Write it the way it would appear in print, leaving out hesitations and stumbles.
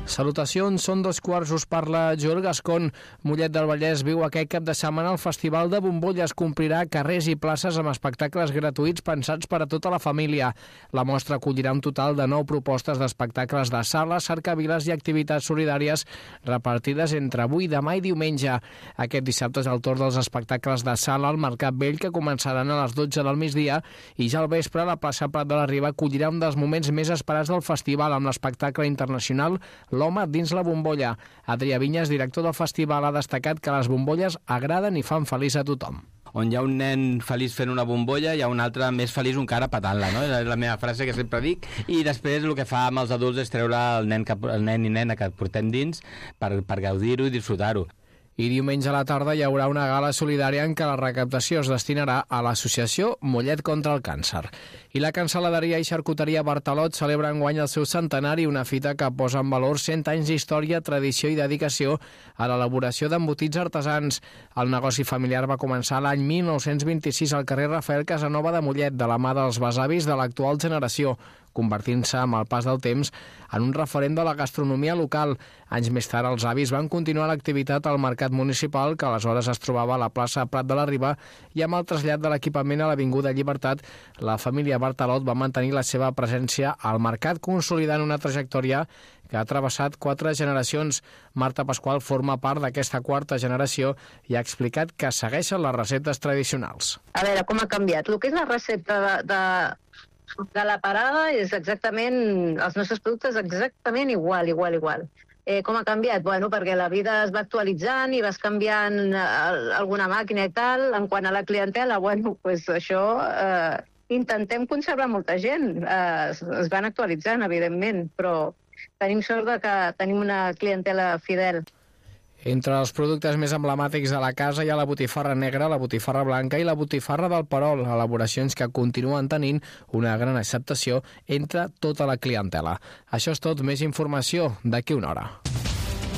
Salutacions, són 2:15, us parla Joel Gascon. Mollet del Vallès viu aquest cap de setmana el Festival de Bombolles. Complirà carrers i places amb espectacles gratuïts pensats per a tota la família. La mostra acollirà un total de 9 propostes d'espectacles de sales, cercaviles i activitats solidàries repartides entre avui, demà i diumenge. Aquest dissabte és el torn dels espectacles de sala al Mercat Vell, que començaran a les 12 del migdia, i ja al vespre la plaça Prat de la Riba acollirà un dels moments més esperats del festival, amb l'espectacle internacional L'home dins la bombolla. Adrià Vinyes, director del festival, ha destacat que les bombolles agraden i fan feliç a tothom. On hi ha un nen feliç fent una bombolla, hi ha un altre més feliç encara patant-la, no? És la meva frase que sempre dic. I després el que fa amb els adults és treure el nen i nena que portem dins per gaudir-ho i disfrutar-ho. I diumenge a la tarda hi haurà una gala solidària en què la recaptació es destinarà a l'associació Mollet contra el Càncer. I la cancel·laderia i xarcuteria Bartalot celebra enguany el seu centenari, una fita que posa en valor 100 anys d'història, tradició i dedicació a l'elaboració d'embotits artesans. El negoci familiar va començar l'any 1926 al carrer Rafael Casanova de Mollet, de la mà dels besavis de l'actual generació, convertint-se amb el pas del temps en un referent de la gastronomia local. Anys més tard, els avis van continuar l'activitat al mercat municipal, que aleshores es trobava a la plaça Prat de la Riba, i amb el trasllat de l'equipament a l'Avinguda Llibertat, la família Bartalot va mantenir la seva presència al mercat, consolidant una trajectòria que ha travessat 4 generacions. Marta Pasqual forma part d'aquesta 4a generació i ha explicat que segueixen les receptes tradicionals. A veure, com ha canviat? El que és la recepta de la parada és exactament, els nostres productes exactament igual. Com ha canviat? Bueno, perquè la vida es va actualitzant i vas canviant alguna màquina i tal. En quant a la clientela, bueno, pues això intentem conservar molta gent. Es van actualitzant, evidentment, però tenim sort de que tenim una clientela fidel. Entre els productes més emblemàtics de la casa hi ha la botifarra negra, la botifarra blanca i la botifarra del Perol, elaboracions que continuen tenint una gran acceptació entre tota la clientela. Això és tot, més informació d'aquí una hora.